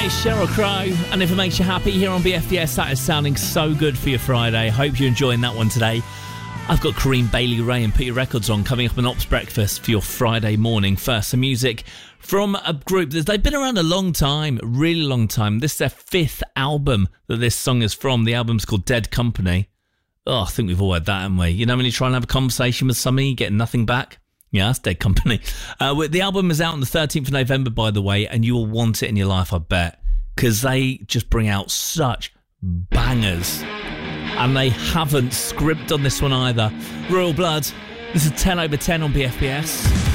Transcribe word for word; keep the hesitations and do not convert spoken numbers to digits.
Sheryl Crow, and if it makes you happy here on B F D S, that is sounding so good for your Friday. Hope you're enjoying that one today. I've got Kareem, Bailey Ray and Peter Records on coming up on Ops Breakfast for your Friday morning. First, some music from a group that they've been around a long time, a really long time. This is their fifth album that this song is from. The album's called Dead Company. Oh, I think we've all had that, haven't we? You know when you try and have a conversation with somebody, you get nothing back? Yeah, that's Dead Company. Uh, the album is out on the thirteenth of November, by the way, and you will want it in your life, I bet, because they just bring out such bangers. And they haven't scrimped on this one either. Royal Blood, this is ten over ten on B F B S.